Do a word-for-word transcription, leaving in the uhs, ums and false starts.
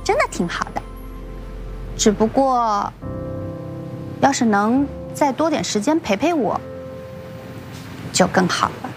真的挺好的。只不过，要是能再多点时间陪陪我，就更好了。